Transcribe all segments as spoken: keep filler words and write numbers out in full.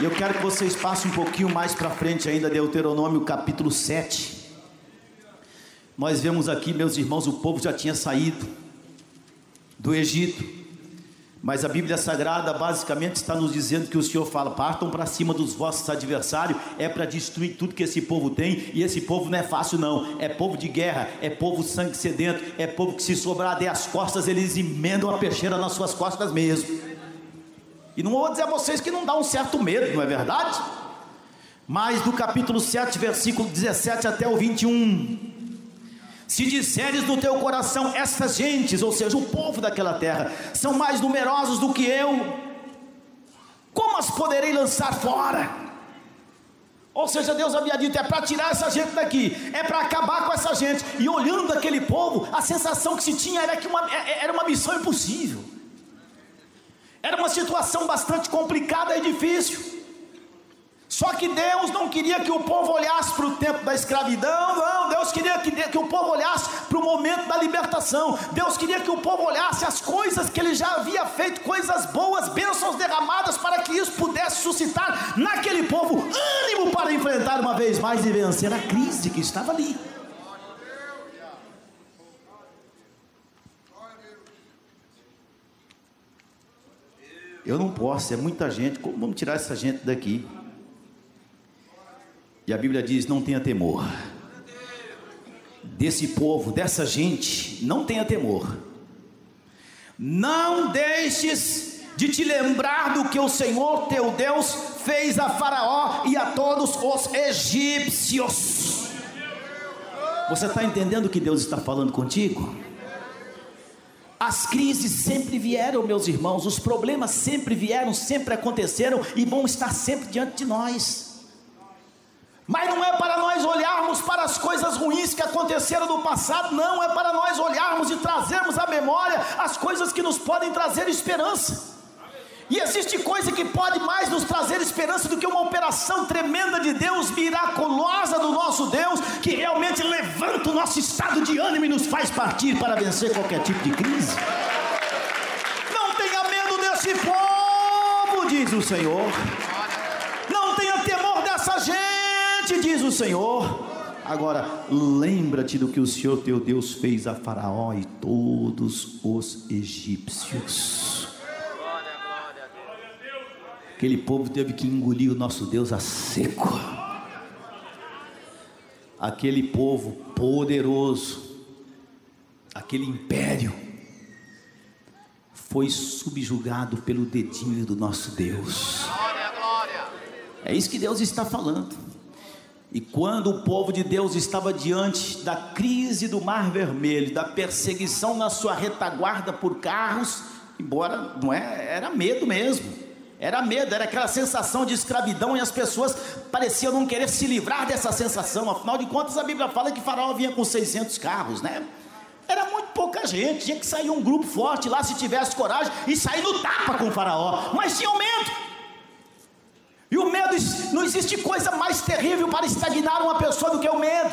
Eu quero que vocês passem um pouquinho mais para frente ainda, Deuteronômio capítulo sete. Nós vemos aqui, meus irmãos, o povo já tinha saído do Egito, mas a Bíblia Sagrada basicamente está nos dizendo que o Senhor fala: partam para cima dos vossos adversários, é para destruir tudo que esse povo tem. E esse povo não é fácil não, é povo de guerra, é povo sangue sedento, é povo que se sobrar der as costas, eles emendam a peixeira nas suas costas mesmo. E não vou dizer a vocês que não dá um certo medo, não é verdade? Mas do capítulo sete, versículo dezessete até o vinte e um: se disseres no teu coração, estas gentes, ou seja, o povo daquela terra, são mais numerosos do que eu, como as poderei lançar fora? Ou seja, Deus havia dito: é para tirar essa gente daqui, é para acabar com essa gente. E olhando aquele povo, a sensação que se tinha era que uma, era uma missão impossível. Era uma situação bastante complicada e difícil. Só que Deus não queria que o povo olhasse para o tempo da escravidão, não. Deus queria que, que o povo olhasse para o momento da libertação. Deus queria que o povo olhasse as coisas que Ele já havia feito, coisas boas, bênçãos derramadas, para que isso pudesse suscitar naquele povo ânimo para enfrentar uma vez mais e vencer a crise que estava ali. Eu não posso, é muita gente, como vamos tirar essa gente daqui? E a Bíblia diz: não tenha temor desse povo, dessa gente, não tenha temor. Não deixes de te lembrar do que o Senhor teu Deus fez a Faraó e a todos os egípcios. Você está entendendo o que Deus está falando contigo? As crises sempre vieram, meus irmãos, os problemas sempre vieram, sempre aconteceram e vão estar sempre diante de nós. Mas não é para nós olharmos para as coisas ruins que aconteceram no passado, não, é para nós olharmos e trazermos à memória as coisas que nos podem trazer esperança. E existe coisa que pode mais nos trazer esperança do que uma operação tremenda de Deus, miraculosa do nosso Deus, que realmente levanta o nosso estado de ânimo e nos faz partir para vencer qualquer tipo de crise. Não tenha medo desse povo, diz o Senhor. Não tenha temor dessa gente, diz o Senhor. Agora, lembra-te do que o Senhor teu Deus fez a Faraó e todos os egípcios. Aquele povo teve que engolir o nosso Deus a seco. Aquele povo poderoso, aquele império, foi subjugado pelo dedinho do nosso Deus. É isso que Deus está falando. E quando o povo de Deus estava diante da crise do Mar Vermelho, da perseguição na sua retaguarda por carros, embora não é, era medo mesmo. Era medo, era aquela sensação de escravidão, e as pessoas pareciam não querer se livrar dessa sensação. Afinal de contas, a Bíblia fala que Faraó vinha com seiscentos carros, né? Era muito pouca gente, tinha que sair um grupo forte lá, se tivesse coragem, e sair no tapa com o Faraó. Mas tinham medo. E o medo, não existe coisa mais terrível para estagnar uma pessoa do que o medo.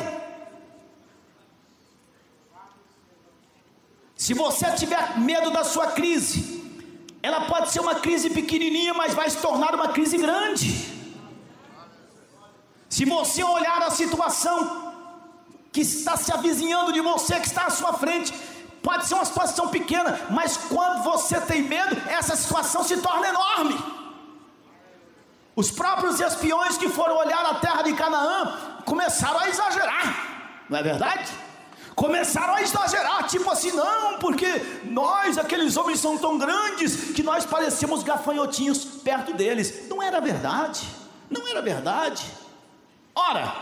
Se você tiver medo da sua crise, ela pode ser uma crise pequenininha, mas vai se tornar uma crise grande. Se você olhar a situação que está se avizinhando de você, que está à sua frente, pode ser uma situação pequena, mas quando você tem medo, essa situação se torna enorme. Os próprios espiões que foram olhar a terra de Canaã começaram a exagerar, não é verdade? Começaram a exagerar, tipo assim: não, porque nós, aqueles homens são tão grandes que nós parecemos gafanhotinhos perto deles. Não era verdade, não era verdade. Ora,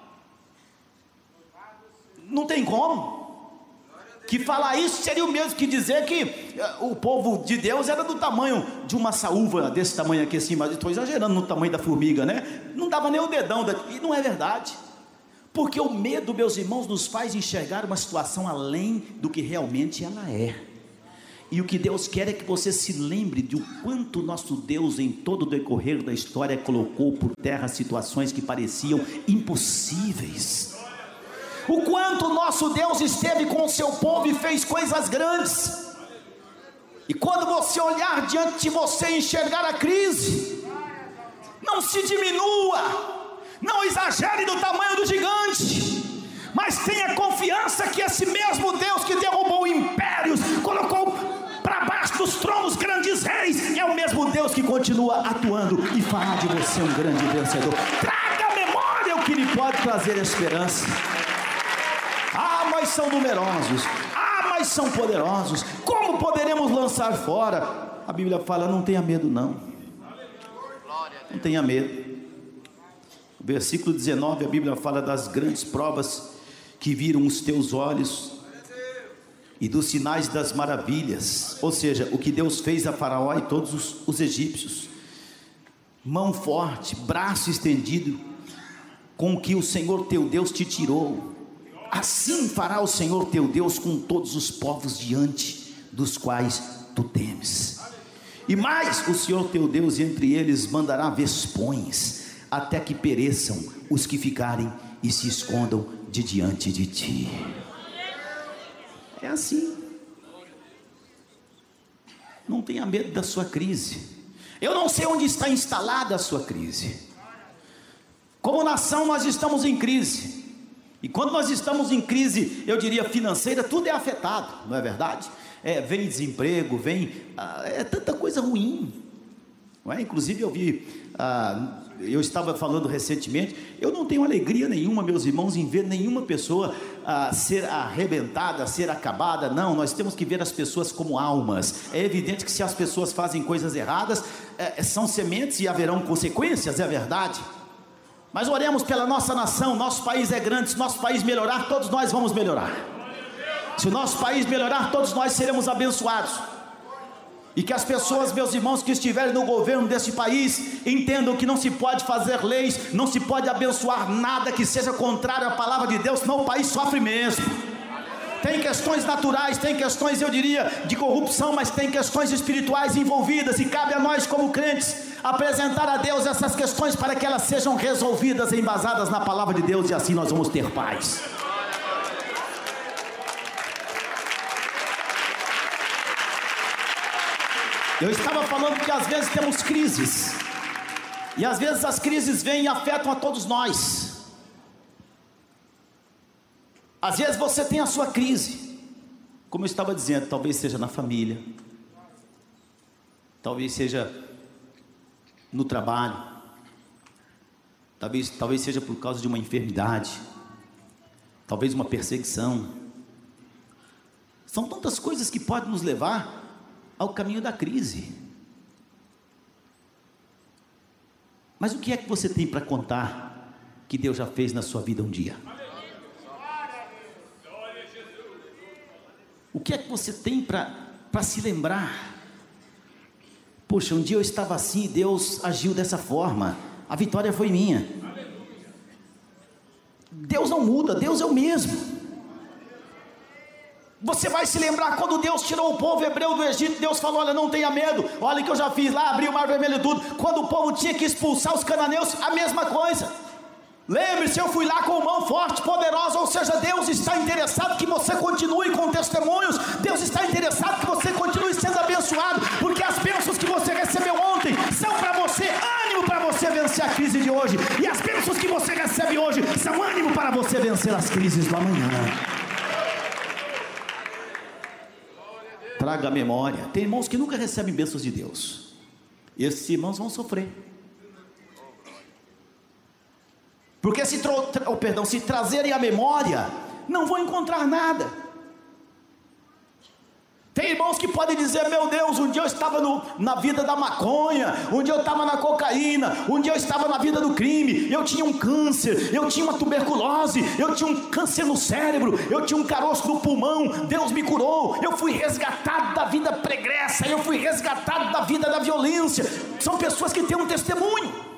não tem como. Que falar isso seria o mesmo que dizer que o povo de Deus era do tamanho de uma saúva, desse tamanho aqui assim, mas estou exagerando no tamanho da formiga, né? Não dava nem o dedão daqui, e não é verdade. Porque o medo, meus irmãos, nos faz enxergar uma situação além do que realmente ela é. E o que Deus quer é que você se lembre de o quanto nosso Deus, em todo o decorrer da história, colocou por terra situações que pareciam impossíveis. O quanto nosso Deus esteve com o seu povo e fez coisas grandes. E quando você olhar diante de você e enxergar a crise, Não se diminua, não exagere do tamanho do gigante, mas tenha confiança que esse mesmo Deus que derrubou impérios, colocou para baixo dos tronos grandes reis, é o mesmo Deus que continua atuando e fará de você um grande vencedor. Traga à memória o que lhe pode trazer esperança. Ah, mas são numerosos, ah, mas são poderosos, como poderemos lançar fora? A Bíblia fala: não tenha medo não, não tenha medo. Versículo dezenove, a Bíblia fala das grandes provas que viram os teus olhos e dos sinais das maravilhas, ou seja, o que Deus fez a Faraó e todos os, os egípcios. Mão forte, braço estendido, com que o Senhor teu Deus te tirou, assim fará o Senhor teu Deus com todos os povos diante dos quais tu temes. E mais, o Senhor teu Deus entre eles mandará vespões, até que pereçam os que ficarem e se escondam de diante de ti. É assim. Não tenha medo da sua crise. Eu não sei onde está instalada a sua crise. Como nação nós estamos em crise. E quando nós estamos em crise, eu diria financeira, tudo é afetado, não é verdade? É, vem desemprego, vem, ah, é tanta coisa ruim, não é? Inclusive eu vi, ah, eu estava falando recentemente, eu não tenho alegria nenhuma, meus irmãos, em ver nenhuma pessoa ah, ser arrebentada, ser acabada. Não, nós temos que ver as pessoas como almas. É evidente que se as pessoas fazem coisas erradas, é, são sementes e haverão consequências, é verdade. Mas oremos pela nossa nação. Nosso país é grande. Se nosso país melhorar, todos nós vamos melhorar. Se o nosso país melhorar, todos nós seremos abençoados. E que as pessoas, meus irmãos, que estiverem no governo desse país, entendam que não se pode fazer leis, não se pode abençoar nada que seja contrário à palavra de Deus, senão o país sofre mesmo. Tem questões naturais, tem questões, eu diria, de corrupção, mas tem questões espirituais envolvidas, e cabe a nós como crentes apresentar a Deus essas questões para que elas sejam resolvidas, embasadas na palavra de Deus, e assim nós vamos ter paz. Eu estava falando que às vezes temos crises, e às vezes as crises vêm e afetam a todos nós. Às vezes você tem a sua crise, como eu estava dizendo, talvez seja na família, talvez seja no trabalho, talvez, talvez seja por causa de uma enfermidade, talvez uma perseguição. São tantas coisas que podem nos levar ao caminho da crise. Mas o que é que você tem para contar que Deus já fez na sua vida um dia? O que é que você tem para para se lembrar? Poxa, um dia eu estava assim e Deus agiu dessa forma, a vitória foi minha. Deus não muda, Deus é o mesmo. Você vai se lembrar quando Deus tirou o povo hebreu do Egito. Deus falou: olha, não tenha medo, olha que eu já fiz lá, abri o mar vermelho e tudo. Quando o povo tinha que expulsar os cananeus, a mesma coisa. Lembre-se, eu fui lá com mão forte, poderosa. Ou seja, Deus está interessado que você continue com testemunhos. Deus está interessado que você continue sendo abençoado, porque as bênçãos que você recebeu ontem são para você ânimo para você vencer a crise de hoje, e as bênçãos que você recebe hoje são ânimo para você vencer as crises do amanhã. Traga a memória. Tem irmãos que nunca recebem bênçãos de Deus. Esses irmãos vão sofrer, porque se, tro, tra, oh, perdão, se trazerem a memória, não vão encontrar nada. Tem irmãos que podem dizer: meu Deus, um dia eu estava no, na vida da maconha, um dia eu estava na cocaína, um dia eu estava na vida do crime, eu tinha um câncer, eu tinha uma tuberculose, eu tinha um câncer no cérebro, eu tinha um caroço no pulmão, Deus me curou, eu fui resgatado da vida pregressa, eu fui resgatado da vida da violência. São pessoas que têm um testemunho,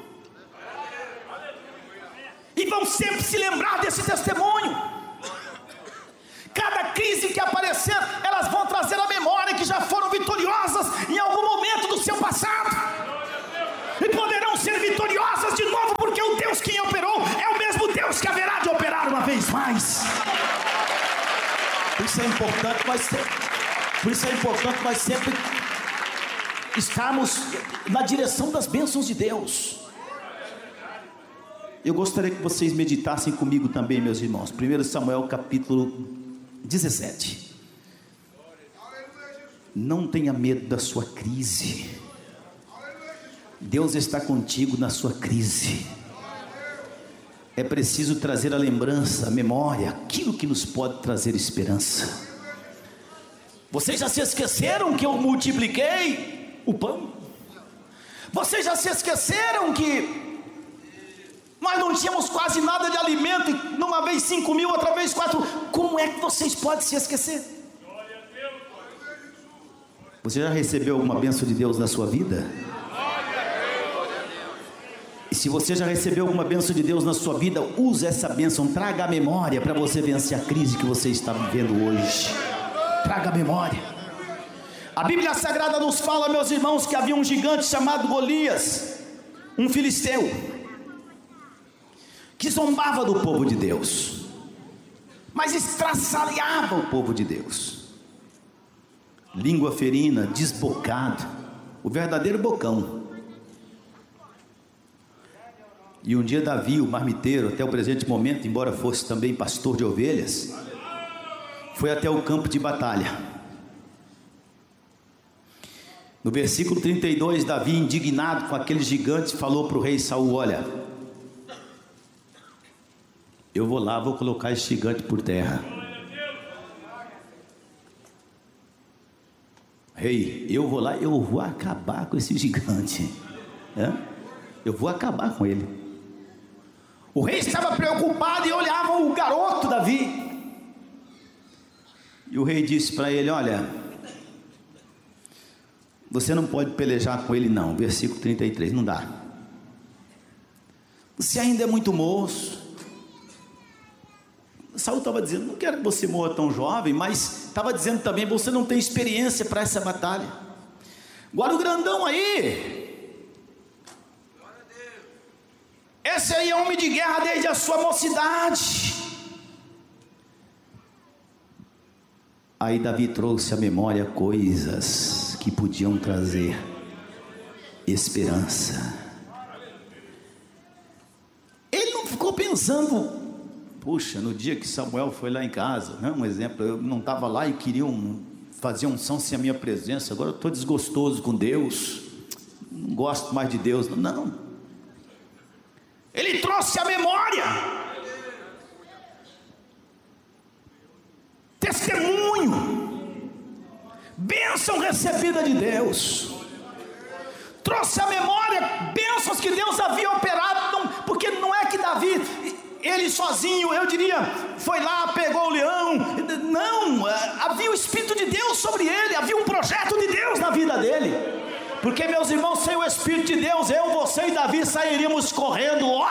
e vão sempre se lembrar desse testemunho. Cada crise que aparecer, elas vão trazer a memória que já foram vitoriosas em algum momento do seu passado, e poderão ser vitoriosas de novo, porque o Deus que operou é o mesmo Deus que haverá de operar uma vez mais. Por isso é importante, mas por isso é importante nós sempre estarmos na direção das bênçãos de Deus. Eu gostaria que vocês meditassem comigo também, meus irmãos. primeiro Samuel capítulo dezessete. Não tenha medo da sua crise. Deus está contigo na sua crise. É preciso trazer a lembrança, a memória, aquilo que nos pode trazer esperança. Vocês já se esqueceram que eu multipliquei o pão? Vocês já se esqueceram que nós não tínhamos quase nada de alimento, e numa vez cinco mil, outra vez quatro? Como é que vocês podem se esquecer? Você já recebeu alguma bênção de Deus na sua vida? E se você já recebeu alguma bênção de Deus na sua vida, use essa bênção, traga a memória para você vencer a crise que você está vivendo hoje. Traga a memória. A Bíblia Sagrada nos fala, meus irmãos, que havia um gigante chamado Golias, um filisteu, que zombava do povo de Deus, mas estraçalhava o povo de Deus. Língua ferina, desbocado, o verdadeiro bocão. E um dia Davi, o marmiteiro, até o presente momento, embora fosse também pastor de ovelhas, foi até o campo de batalha. No versículo trinta e dois, Davi, indignado com aquele gigante, falou para o rei Saul: olha, eu vou lá, vou colocar esse gigante por terra. Rei, eu vou lá, eu vou acabar com esse gigante. É? Eu vou acabar com ele. O rei estava preocupado e olhava o garoto Davi. E o rei disse para ele: olha, você não pode pelejar com ele não. Versículo trinta e três, não dá. Você ainda é muito moço. Saul estava dizendo: não quero que você morra tão jovem, mas estava dizendo também: você não tem experiência para essa batalha. Agora o grandão aí, esse aí é homem de guerra desde a sua mocidade. Aí Davi trouxe à memória coisas que podiam trazer esperança. Ele não ficou pensando: puxa, no dia que Samuel foi lá em casa, né? Um exemplo, eu não estava lá e queriam fazer unção sem a minha presença, agora eu estou desgostoso com Deus, não gosto mais de Deus. Não, ele trouxe a memória, testemunho, bênção recebida de Deus, trouxe a memória, bênçãos que Deus havia operado. Não, porque não é que Davi, ele sozinho, eu diria, foi lá, pegou o leão. Não, havia o Espírito de Deus sobre ele, havia um projeto de Deus na vida dele. Porque, meus irmãos, sem o Espírito de Deus, eu, você e Davi sairíamos correndo, ó.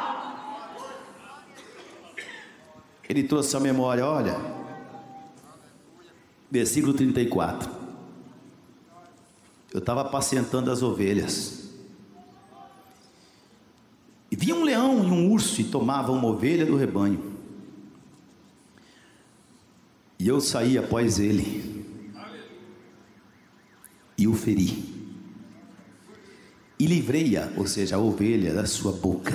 Ele trouxe a memória, olha, versículo trinta e quatro. Eu estava apacentando as ovelhas, e vinha um leão e um urso e tomava uma ovelha do rebanho, e eu saí após ele e o feri, e livrei-a, ou seja, a ovelha, da sua boca.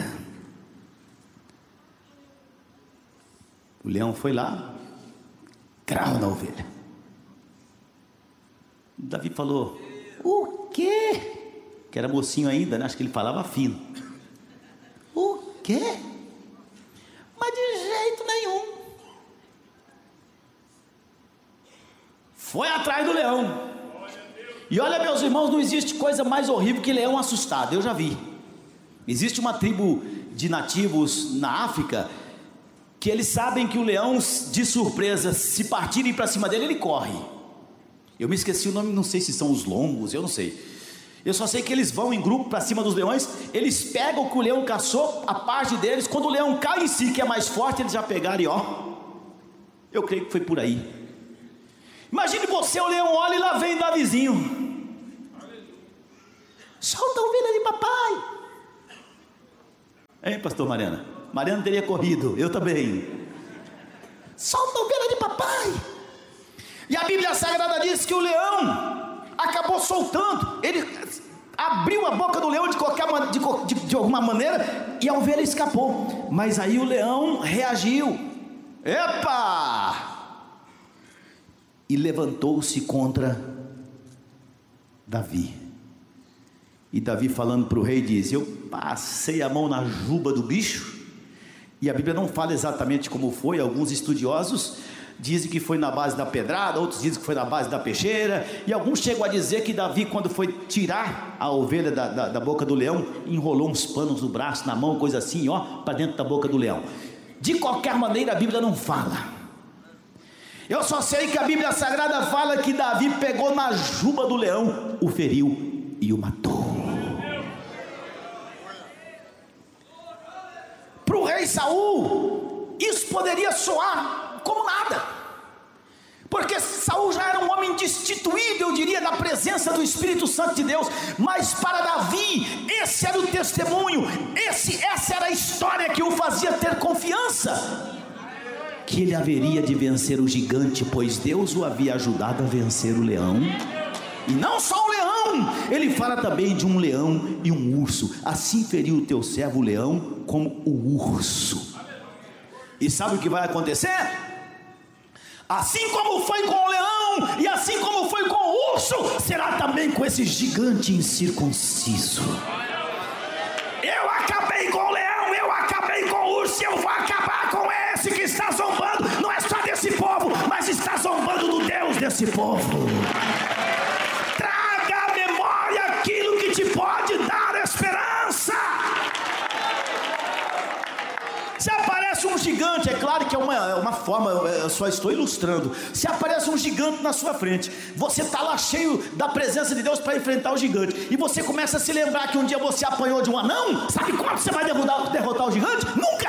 O leão foi lá, crau na ovelha. Davi falou: o quê? Que era mocinho ainda, né? Acho que ele falava fino. O quê? Mas de jeito nenhum. Foi atrás do leão. E olha, meus irmãos, não existe coisa mais horrível que leão assustado. Eu já vi. Existe uma tribo de nativos na África que eles sabem que o leão, de surpresa, se partirem para cima dele, ele corre. Eu me esqueci o nome, não sei se são os longos, eu não sei. Eu só sei que eles vão em grupo para cima dos leões, eles pegam o que o leão caçou, a parte deles, quando o leão cai em si, que é mais forte, eles já pegaram e ó, eu creio que foi por aí. Imagine você, o leão olha e lá vem Davizinho. Solta a ovelha de papai. Hein, pastor Mariana? Mariana teria corrido, eu também. Solta a ovelha de papai. E a Bíblia Sagrada diz que o leão acabou soltando, ele abriu a boca do leão de qualquer de, de, de alguma maneira, e a ovelha escapou. Mas aí o leão reagiu, epa, e levantou-se contra Davi. E Davi, falando para o rei, diz: eu passei a mão na juba do bicho. E a Bíblia não fala exatamente como foi. Alguns estudiosos dizem que foi na base da pedrada, outros dizem que foi na base da peixeira, e alguns chegam a dizer que Davi, quando foi tirar a ovelha da, da, da boca do leão, enrolou uns panos no braço, na mão, coisa assim, ó, para dentro da boca do leão. De qualquer maneira, a Bíblia não fala. Eu só sei que a Bíblia Sagrada fala que Davi pegou na juba do leão, o feriu e o matou. Para o rei Saul, isso poderia soar como nada, porque Saul já era um homem destituído, eu diria, da presença do Espírito Santo de Deus. Mas para Davi, esse era o testemunho, esse, essa era a história que o fazia ter confiança, que ele haveria de vencer o gigante, pois Deus o havia ajudado a vencer o leão. E não só o leão, ele fala também de um leão e um urso. Assim feriu o teu servo o leão como o urso. E sabe o que vai acontecer? Assim como foi com o leão, e assim como foi com o urso, será também com esse gigante incircunciso. Eu acabei com o leão, eu acabei com o urso, eu vou acabar com esse que está zombando, não é só desse povo, mas está zombando do Deus desse povo. Traga à memória aquilo que te pode dar esperança. Se aparece um gigante, é claro que é uma, é uma forma, eu só estou ilustrando. Se aparece um gigante na sua frente, você está lá cheio da presença de Deus para enfrentar o gigante, e você começa a se lembrar que um dia você apanhou de um anão. Sabe quando você vai derrotar, derrotar o gigante? Nunca!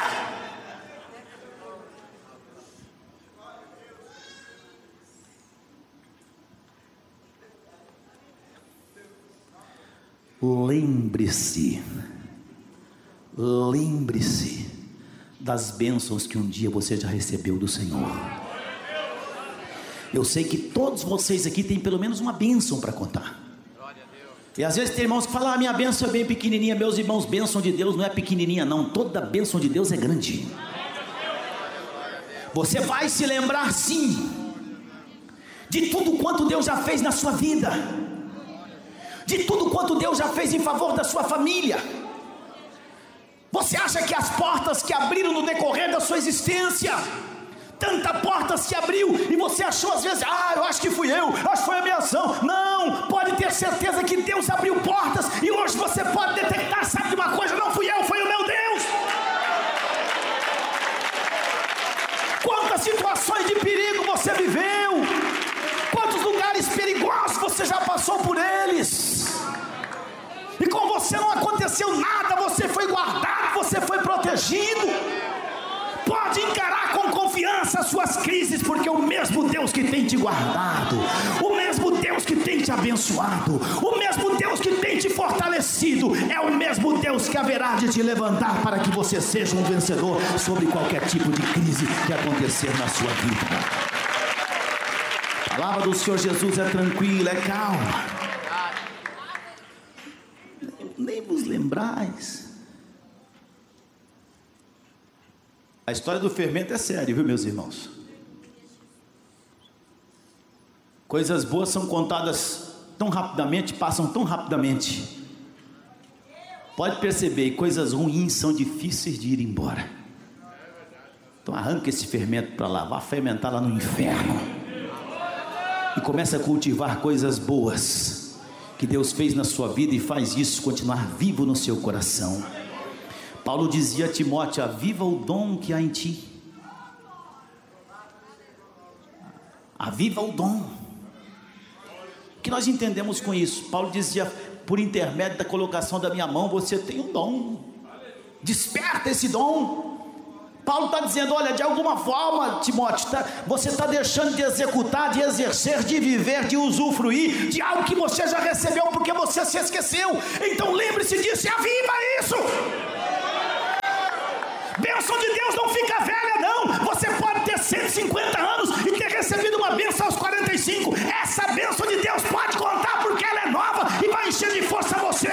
Lembre-se, lembre-se das bênçãos que um dia você já recebeu do Senhor. Eu sei que todos vocês aqui têm pelo menos uma bênção para contar. E às vezes tem irmãos que falam: ah, minha bênção é bem pequenininha. Meus irmãos, bênção de Deus não é pequenininha não, toda bênção de Deus é grande. Você vai se lembrar sim de tudo quanto Deus já fez na sua vida, de tudo quanto Deus já fez em favor da sua família. Você acha que as portas que abriram no decorrer da sua existência, tanta porta se abriu, e você achou às vezes: ah, eu acho que fui eu, acho que foi a minha ação. Não, pode ter certeza que Deus abriu portas, e hoje você pode detectar, sabe de uma coisa? Não fui eu, foi o meu Deus. Quantas situações de perigo você viveu, quantos lugares perigosos você já passou por eles, e com você não aconteceu nada, você foi guardado, você foi protegido. Pode encarar com confiança as suas crises, porque o mesmo Deus que tem te guardado, o mesmo Deus que tem te abençoado, o mesmo Deus que tem te fortalecido, é o mesmo Deus que haverá de te levantar para que você seja um vencedor sobre qualquer tipo de crise que acontecer na sua vida. A palavra do Senhor Jesus é tranquila, é calma. Nem vos lembrais. A história do fermento é séria, viu, meus irmãos? Coisas boas são contadas tão rapidamente, passam tão rapidamente. Pode perceber, coisas ruins são difíceis de ir embora. Então arranca esse fermento para lá, vá fermentar lá no inferno, e começa a cultivar coisas boas que Deus fez na sua vida, e faz isso continuar vivo no seu coração. Paulo dizia a Timóteo: aviva o dom que há em ti. Aviva o dom. O que nós entendemos com isso? Paulo dizia: por intermédio da colocação da minha mão, você tem um dom. Desperta esse dom. Paulo está dizendo: olha, de alguma forma, Timóteo, tá, você está deixando de executar, de exercer, de viver, de usufruir de algo que você já recebeu, porque você se esqueceu. Então lembre-se disso e aviva isso. Bênção de Deus não fica velha não. Você pode ter cento e cinquenta anos e ter recebido uma bênção aos quarenta e cinco. Essa bênção de Deus pode contar, porque ela é nova e vai encher de força você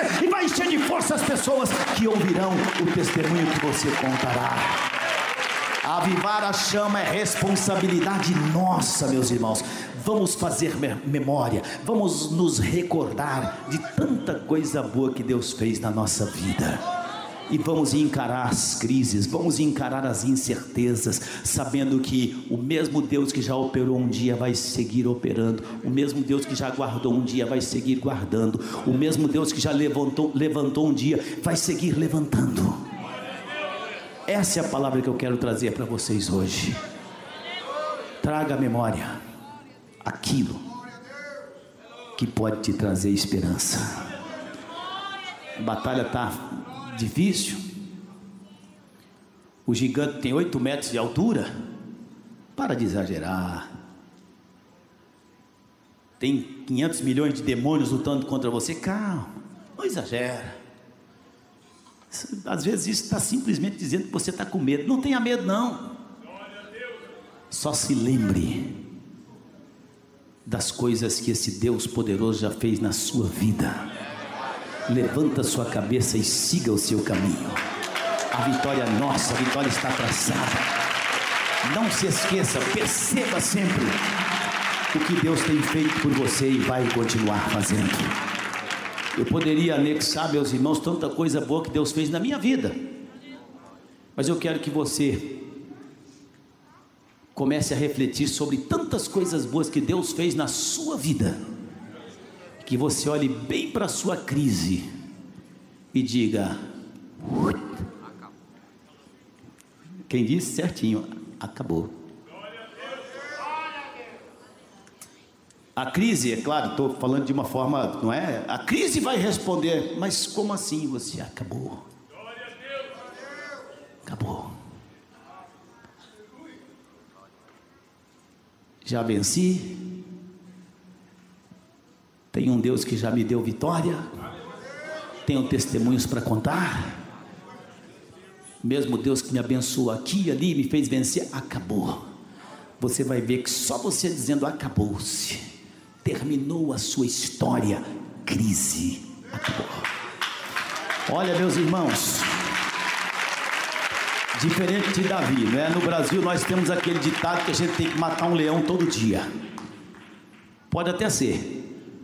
que ouvirão o testemunho que você contará. Avivar a chama é responsabilidade nossa, meus irmãos. Vamos fazer memória, vamos nos recordar de tanta coisa boa que Deus fez na nossa vida. E vamos encarar as crises, vamos encarar as incertezas, sabendo que o mesmo Deus que já operou um dia vai seguir operando, o mesmo Deus que já guardou um dia vai seguir guardando, o mesmo Deus que já levantou, levantou um dia vai seguir levantando. Essa é a palavra que eu quero trazer para vocês hoje. Traga à memória aquilo que pode te trazer esperança. A batalha está difícil. O gigante tem oito metros de altura. Para de exagerar. Tem quinhentos milhões de demônios lutando contra você. Calma, não exagera. Às vezes isso está simplesmente dizendo que você está com medo. Não tenha medo não. Só se lembre das coisas que esse Deus poderoso já fez na sua vida. Levanta a sua cabeça e siga o seu caminho. A vitória é nossa, a vitória está traçada. Não se esqueça, perceba sempre o que Deus tem feito por você e vai continuar fazendo. Eu poderia anexar, meus irmãos, tanta coisa boa que Deus fez na minha vida, mas eu quero que você comece a refletir sobre tantas coisas boas que Deus fez na sua vida, que você olhe bem para a sua crise e diga: quem disse certinho, acabou. A crise, é claro, estou falando de uma forma, não é? A crise vai responder, mas como assim você acabou? Acabou. Já venci. Tem um Deus que já me deu vitória. Tenho testemunhos para contar. Mesmo Deus que me abençoou aqui e ali, me fez vencer, acabou. Você vai ver que só você dizendo acabou-se, terminou a sua história. Crise, acabou. Olha, meus irmãos, diferente de Davi, né? No Brasil nós temos aquele ditado que a gente tem que matar um leão todo dia. Pode até ser.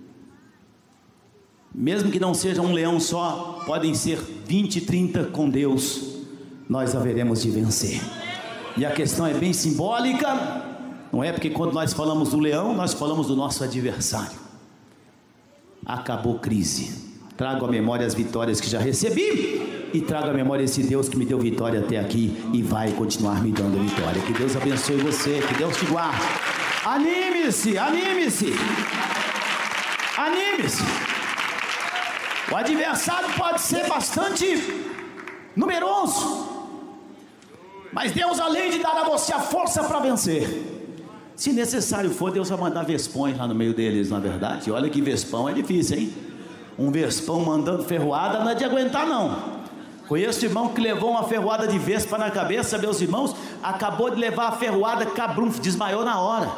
Mesmo que não seja um leão só, podem ser vinte, trinta com Deus, nós haveremos de vencer. E a questão é bem simbólica, não é? Porque quando nós falamos do leão, nós falamos do nosso adversário. Acabou crise. Trago à memória as vitórias que já recebi e trago à memória esse Deus que me deu vitória até aqui e vai continuar me dando vitória. Que Deus abençoe você, que Deus te guarde. Anime-se, anime-se, anime-se. O adversário pode ser bastante numeroso, mas Deus, além de dar a você a força para vencer, se necessário for, Deus vai mandar vespões lá no meio deles, na verdade. Olha que vespão é difícil, hein? Um vespão mandando ferroada não é de aguentar não. Conheço irmão que levou uma ferroada de vespa na cabeça, meus irmãos, acabou de levar a ferroada, cabrum, desmaiou na hora.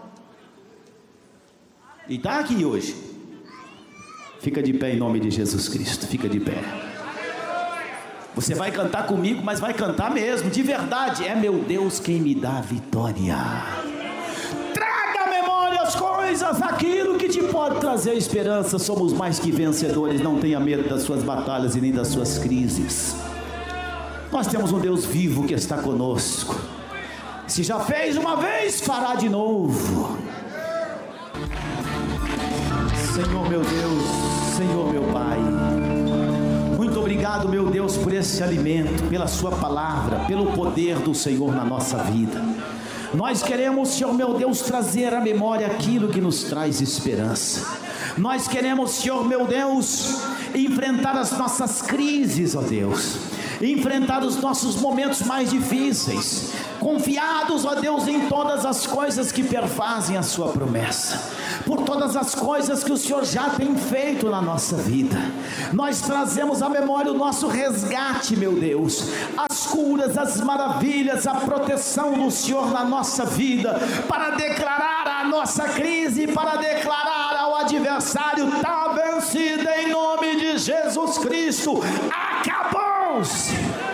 E está aqui hoje. Fica de pé em nome de Jesus Cristo, fica de pé. Você vai cantar comigo, mas vai cantar mesmo, de verdade. É meu Deus quem me dá a vitória. Traga à memória as coisas, aquilo que te pode trazer esperança. Somos mais que vencedores, não tenha medo das suas batalhas e nem das suas crises. Nós temos um Deus vivo que está conosco. Se já fez uma vez, fará de novo. Senhor meu Deus, Senhor meu Pai, muito obrigado, meu Deus, por esse alimento, pela sua palavra, pelo poder do Senhor na nossa vida. Nós queremos, Senhor meu Deus, trazer à memória aquilo que nos traz esperança. Nós queremos, Senhor meu Deus, enfrentar as nossas crises, ó Deus, enfrentar os nossos momentos mais difíceis, confiados, ó Deus, em todas as coisas que perfazem a sua promessa, por todas as coisas que o Senhor já tem feito na nossa vida. Nós trazemos à memória o nosso resgate, meu Deus, as curas, as maravilhas, a proteção do Senhor na nossa vida, para declarar a nossa crise, para declarar ao adversário: está vencido em nome de Jesus Cristo, acabou. Deus,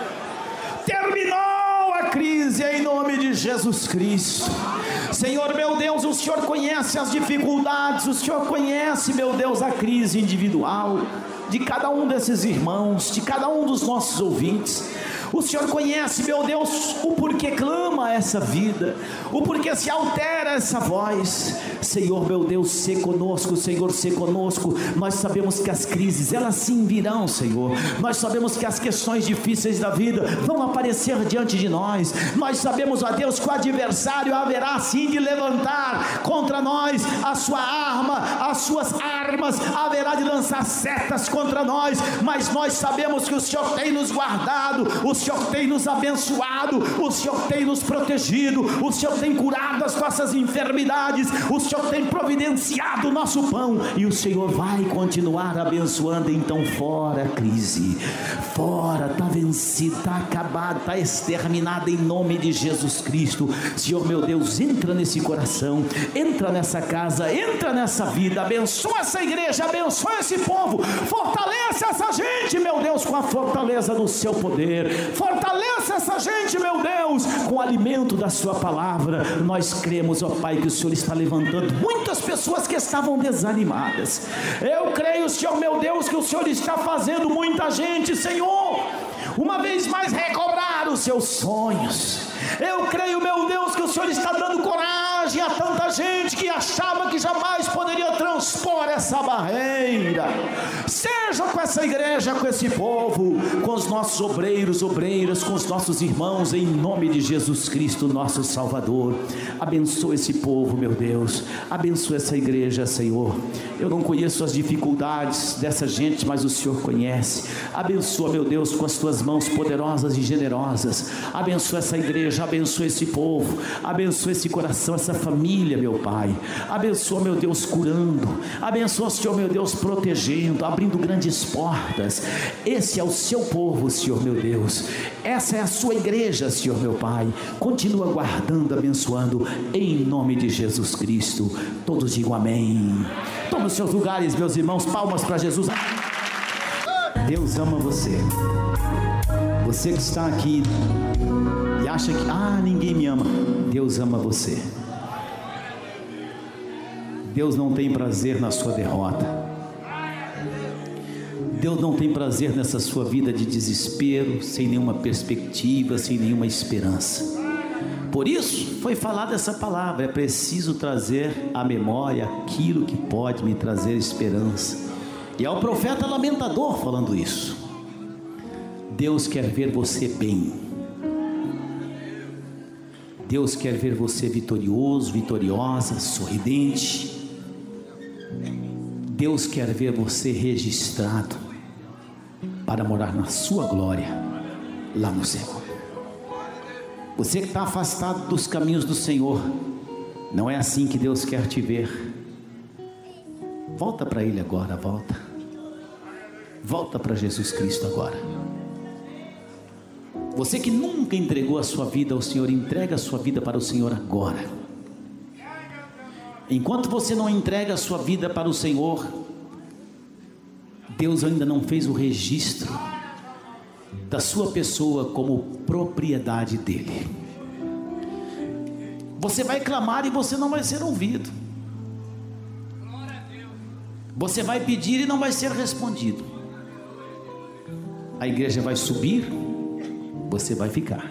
terminou a crise em nome de Jesus Cristo. Senhor meu Deus, o Senhor conhece as dificuldades, o Senhor conhece, meu Deus, a crise individual de cada um desses irmãos, de cada um dos nossos ouvintes. O Senhor conhece, meu Deus, o porquê clama essa vida, o porquê se altera essa voz. Senhor, meu Deus, sê conosco, Senhor, sê conosco. Nós sabemos que as crises, elas sim virão, Senhor. Nós sabemos que as questões difíceis da vida vão aparecer diante de nós. Nós sabemos, ó Deus, que o adversário haverá sim de levantar contra nós a sua arma, as suas armas, haverá de lançar setas contra nós. Mas nós sabemos que o Senhor tem nos guardado, o O Senhor tem nos abençoado, o Senhor tem nos protegido, o Senhor tem curado as nossas enfermidades, o Senhor tem providenciado o nosso pão, e o Senhor vai continuar abençoando. Então fora a crise, fora, está vencida, está acabada, está exterminada em nome de Jesus Cristo. Senhor meu Deus, entra nesse coração, entra nessa casa, entra nessa vida, abençoa essa igreja, abençoa esse povo, fortalece essa gente, meu Deus, com a fortaleza do seu poder. Fortaleça essa gente, meu Deus, com o alimento da sua palavra. Nós cremos, ó Pai, que o Senhor está levantando muitas pessoas que estavam desanimadas. Eu creio, Senhor meu Deus, que o Senhor está fazendo muita gente, Senhor, uma vez mais recobrar os seus sonhos. Eu creio, meu Deus, que o Senhor está dando coragem a tanta gente que achava que jamais poderia transpor essa barreira. Seja com essa igreja, com esse povo, com os nossos obreiros, obreiras, com os nossos irmãos, em nome de Jesus Cristo, nosso Salvador. Abençoa esse povo, meu Deus, abençoa essa igreja, Senhor. Eu não conheço as dificuldades dessa gente, mas o Senhor conhece. Abençoa, meu Deus, com as tuas mãos poderosas e generosas. Abençoa essa igreja, abençoa esse povo, abençoa esse coração, essa família, meu Pai. Abençoa, meu Deus, curando. Abençoa, Senhor, meu Deus, protegendo, abrindo grandes portas. Esse é o seu povo, Senhor, meu Deus. Essa é a sua igreja, Senhor, meu Pai. Continua guardando, abençoando, em nome de Jesus Cristo. Todos digam amém. Tome os seus lugares, meus irmãos. Palmas para Jesus. Deus ama você. Você que está aqui e acha que, ah, ninguém me ama. Deus ama você. Deus não tem prazer na sua derrota. Deus não tem prazer nessa sua vida de desespero, sem nenhuma perspectiva, sem nenhuma esperança. Por isso foi falada essa palavra. É preciso trazer à memória aquilo que pode me trazer esperança. E é o profeta lamentador falando isso. Deus quer ver você bem. Deus quer ver você vitorioso, vitoriosa, sorridente. Deus quer ver você registrado para morar na sua glória lá no céu. Você que está afastado dos caminhos do Senhor, não é assim que Deus quer te ver. Volta para Ele agora, volta. Volta para Jesus Cristo agora. Você que nunca entregou a sua vida ao Senhor, entrega a sua vida para o Senhor agora. Enquanto você não entrega a sua vida para o Senhor, Deus ainda não fez o registro da sua pessoa como propriedade dele. Você vai clamar e você não vai ser ouvido. Você vai pedir e não vai ser respondido. A igreja vai subir, você vai ficar.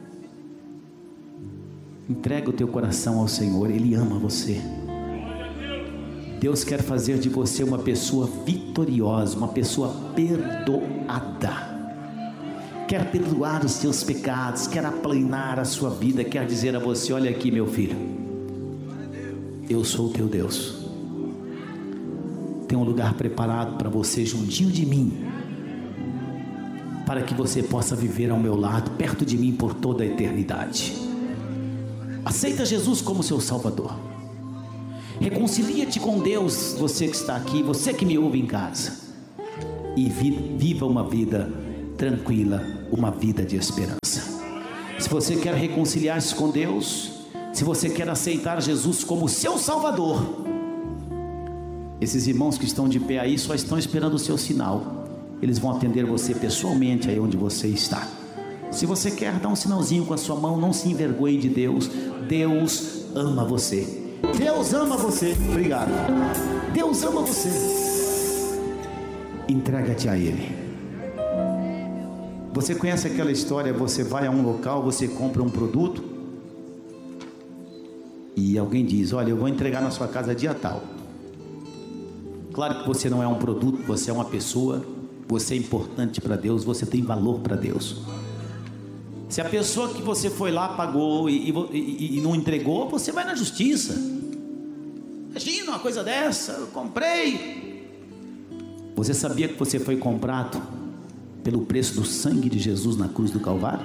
Entrega o teu coração ao Senhor, Ele ama você. Deus quer fazer de você uma pessoa vitoriosa, uma pessoa perdoada. Quer perdoar os seus pecados, quer aplanar a sua vida, quer dizer a você: olha aqui, meu filho, eu sou o teu Deus. Tem um lugar preparado para você juntinho de mim, para que você possa viver ao meu lado, perto de mim por toda a eternidade. Aceita Jesus como seu Salvador. Reconcilia-te com Deus, você que está aqui, você que me ouve em casa, e viva uma vida tranquila, uma vida de esperança. Se você quer reconciliar-se com Deus, se você quer aceitar Jesus como seu Salvador, esses irmãos que estão de pé aí só estão esperando o seu sinal. eles vão atender você pessoalmente aí onde você está. Se você quer dar um sinalzinho com a sua mão, não se envergonhe de Deus. Deus ama você. Deus ama você. Obrigado. Deus ama você. Entrega-te a Ele. Você conhece aquela história? Você vai a um local, você compra um produto e alguém diz: olha, eu vou entregar na sua casa dia tal. Claro que você não é um produto, você é uma pessoa. Você é importante para Deus, você tem valor para Deus. Se a pessoa que você foi lá pagou e, e, e não entregou, você vai na justiça. Imagina uma coisa dessa, eu comprei. Você sabia que você foi comprado pelo preço do sangue de Jesus na cruz do Calvário?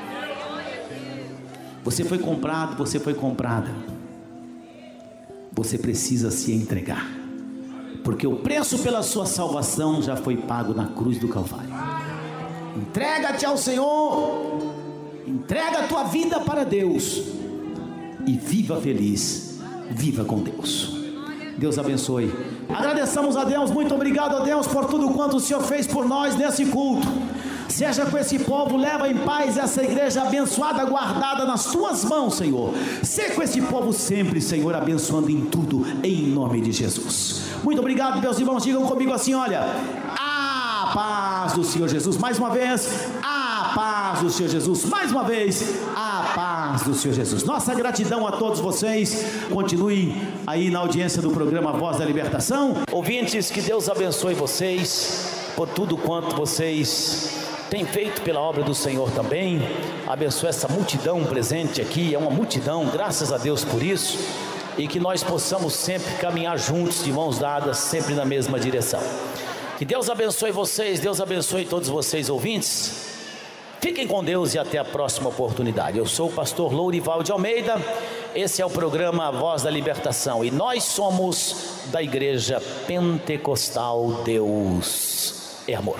Você foi comprado, você foi comprada. Você precisa se entregar, porque o preço pela sua salvação já foi pago na cruz do Calvário. Entrega-te ao Senhor. Entrega a tua vida para Deus e viva feliz, viva com Deus. Deus abençoe. Agradeçamos a Deus, muito obrigado a Deus por tudo quanto o Senhor fez por nós nesse culto. Seja com esse povo, leva em paz essa igreja abençoada, guardada nas tuas mãos, Senhor. Seja com esse povo sempre, Senhor, abençoando em tudo, em nome de Jesus. Muito obrigado, meus irmãos, digam comigo assim: olha, a paz do Senhor Jesus. Mais uma vez, a paz do Senhor Jesus. Mais uma vez, a paz do Senhor Jesus. Nossa gratidão a todos vocês. Continuem aí na audiência do programa Voz da Libertação. Ouvintes, que Deus abençoe vocês por tudo quanto vocês têm feito pela obra do Senhor também. Abençoe essa multidão presente aqui. É uma multidão, graças a Deus por isso. E que nós possamos sempre caminhar juntos, de mãos dadas, sempre na mesma direção. Que Deus abençoe vocês, Deus abençoe todos vocês ouvintes. Fiquem com Deus e até a próxima oportunidade. Eu sou o pastor Lourival de Almeida. Esse é o programa Voz da Libertação e nós somos da Igreja Pentecostal Deus é Amor.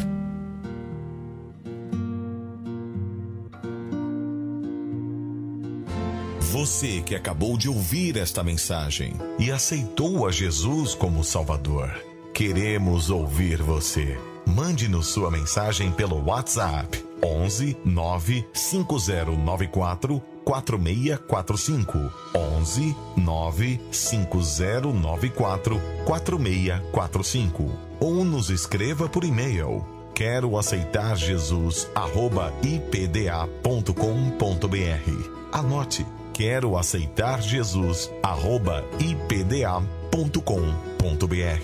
Você que acabou de ouvir esta mensagem e aceitou a Jesus como Salvador, queremos ouvir você. Mande-nos sua mensagem pelo WhatsApp onze nove cinco zero nove quatro quatro seis quatro cinco onze nove cinco zero nove quatro quatro seis quatro cinco ou nos escreva por e-mail quero aceitar Jesus arroba i p d a ponto com ponto b r. Anote: quero aceitar Jesus arroba i p d a ponto com ponto b r.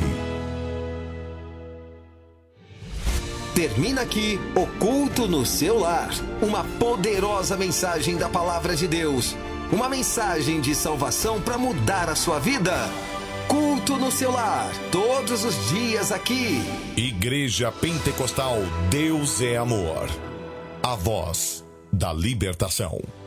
Termina aqui o Culto no Seu Lar. Uma poderosa mensagem da Palavra de Deus. Uma mensagem de salvação para mudar a sua vida. Culto no Seu Lar, todos os dias aqui. Igreja Pentecostal Deus é Amor. A voz da libertação.